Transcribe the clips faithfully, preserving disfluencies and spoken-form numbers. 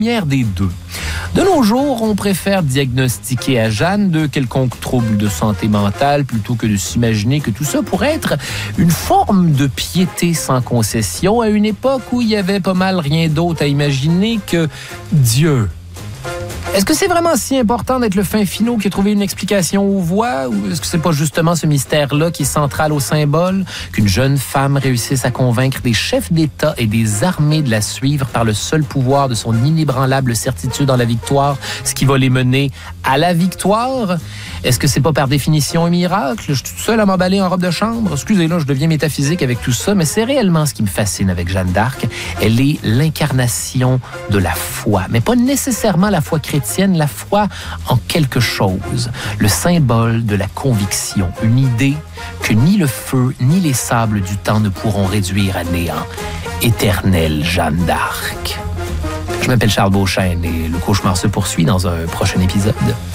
lumière des deux. De nos jours, on préfère diagnostiquer à Jeanne de quelconques troubles de santé mentale plutôt que de s'imaginer que tout ça pourrait être une forme de piété sans concession à une époque où il y avait pas mal rien d'autre à imaginer que Dieu. Est-ce que c'est vraiment si important d'être le fin finot qui a trouvé une explication aux voix, ou est-ce que c'est pas justement ce mystère-là qui est central au symbole, qu'une jeune femme réussisse à convaincre des chefs d'État et des armées de la suivre par le seul pouvoir de son inébranlable certitude en la victoire, ce qui va les mener à la victoire? Est-ce que c'est pas par définition un miracle? Je suis toute seule à m'emballer en robe de chambre. Excusez, là, je deviens métaphysique avec tout ça, mais c'est réellement ce qui me fascine avec Jeanne d'Arc. Elle est l'incarnation de la foi, mais pas nécessairement la foi chrétienne, la foi en quelque chose, le symbole de la conviction, une idée que ni le feu ni les sables du temps ne pourront réduire à néant. Éternelle Jeanne d'Arc. Je m'appelle Charles Beauchesne et le cauchemar se poursuit dans un prochain épisode.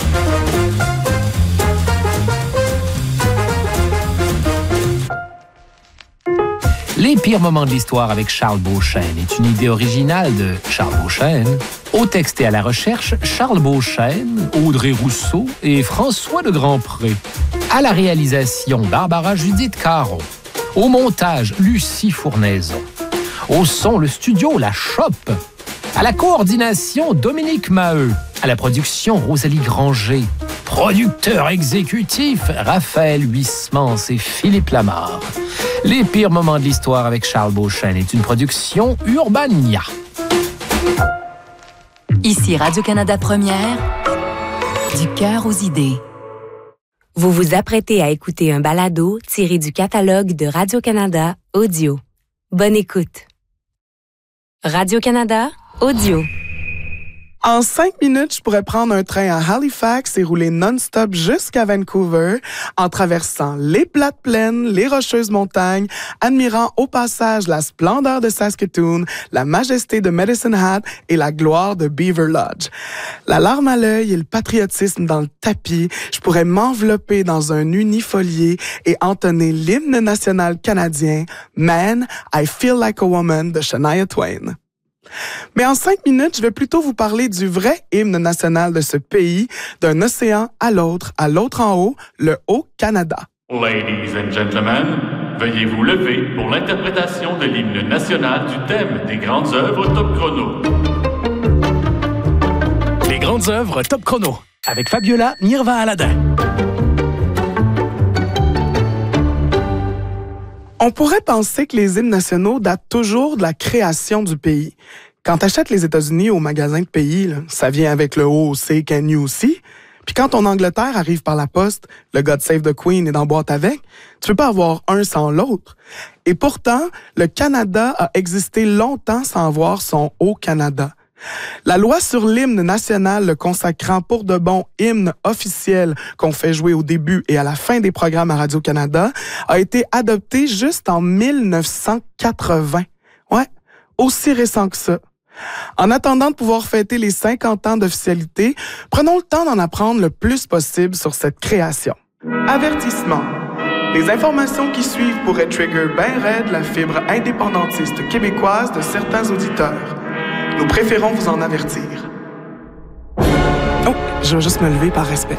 Les pires moments de l'histoire avec Charles Beauchesne est une idée originale de Charles Beauchesne. Au texte et à la recherche, Charles Beauchesne, Audrey Rousseau et François de Grandpré. À la réalisation, Barbara Judith Caron. Au montage, Lucie Fournaison. Au son, le studio La Chope. À la coordination, Dominique Maheu. À la production, Rosalie Granger. Producteur exécutif, Raphaël Huysmans et Philippe Lamarre. Les pires moments de l'histoire avec Charles Beauchesne est une production Urbania. Ici Radio-Canada Première, du cœur aux idées. Vous vous apprêtez à écouter un balado tiré du catalogue de Radio-Canada Audio. Bonne écoute. Radio-Canada Audio. En cinq minutes, je pourrais prendre un train à Halifax et rouler non-stop jusqu'à Vancouver en traversant les plates plaines, les rocheuses montagnes, admirant au passage la splendeur de Saskatoon, la majesté de Medicine Hat et la gloire de Beaver Lodge. La larme à l'œil et le patriotisme dans le tapis, je pourrais m'envelopper dans un unifolié et entonner l'hymne national canadien « Man, I Feel Like a Woman » de Shania Twain. Mais en cinq minutes, je vais plutôt vous parler du vrai hymne national de ce pays, d'un océan à l'autre, à l'autre en haut, le Haut-Canada. Ladies and gentlemen, veuillez vous lever pour l'interprétation de l'hymne national du thème des grandes œuvres Top Chrono. Les grandes œuvres Top Chrono, avec Fabiola Nirva-Aladin. On pourrait penser que les hymnes nationaux datent toujours de la création du pays. Quand tu achètes les États-Unis au magasin de pays, là, ça vient avec le O C Can You See. Puis quand ton Angleterre arrive par la poste, le God Save the Queen est dans boîte avec, tu peux pas avoir un sans l'autre. Et pourtant, le Canada a existé longtemps sans avoir son Haut-Canada. La loi sur l'hymne national le consacrant pour de bon hymne officiel qu'on fait jouer au début et à la fin des programmes à Radio-Canada a été adoptée juste en mille neuf cent quatre-vingts. Ouais, aussi récent que ça. En attendant de pouvoir fêter les cinquante ans d'officialité, prenons le temps d'en apprendre le plus possible sur cette création. Avertissement. Les informations qui suivent pourraient trigger ben raide la fibre indépendantiste québécoise de certains auditeurs. Nous préférons vous en avertir. Oh, je vais juste me lever par respect.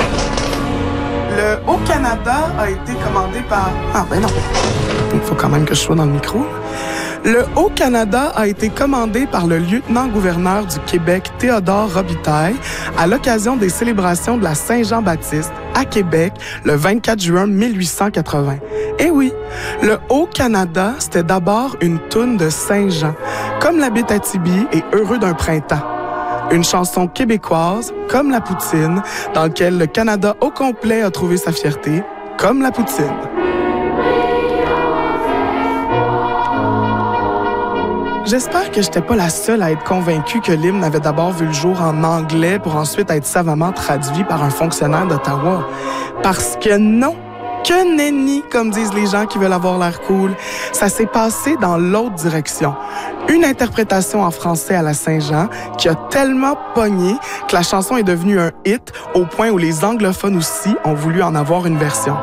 Le Haut-Canada a été commandé par... Ah, ben non. Il faut quand même que je sois dans le micro. Le Haut-Canada a été commandé par le lieutenant-gouverneur du Québec, Théodore Robitaille, à l'occasion des célébrations de la Saint-Jean-Baptiste à Québec le vingt-quatre juin mille huit cent quatre-vingts. Eh oui, le Haut-Canada, c'était d'abord une toune de Saint-Jean, comme l'Abitibi et Heureux d'un printemps. Une chanson québécoise, comme la poutine, dans laquelle le Canada au complet a trouvé sa fierté, comme la poutine. J'espère que j'étais pas la seule à être convaincue que l'hymne avait d'abord vu le jour en anglais pour ensuite être savamment traduit par un fonctionnaire d'Ottawa. Parce que non, que nenni, comme disent les gens qui veulent avoir l'air cool. Ça s'est passé dans l'autre direction. Une interprétation en français à la Saint-Jean qui a tellement pogné que la chanson est devenue un hit au point où les anglophones aussi ont voulu en avoir une version.